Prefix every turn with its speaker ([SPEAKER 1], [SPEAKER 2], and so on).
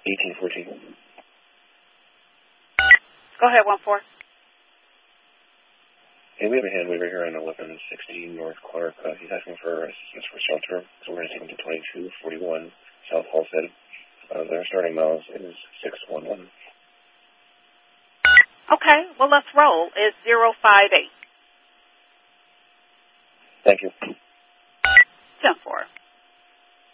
[SPEAKER 1] 1814.
[SPEAKER 2] Go ahead, 1-4.
[SPEAKER 1] Hey, we have a hand waiver here on 1160 North Clark. He's asking for assistance for shelter, so we're going to take him to 2241 South Halstead. Their starting miles is 611.
[SPEAKER 2] Okay, well, let's roll. It's 058.
[SPEAKER 1] Thank you.
[SPEAKER 2] 10-4.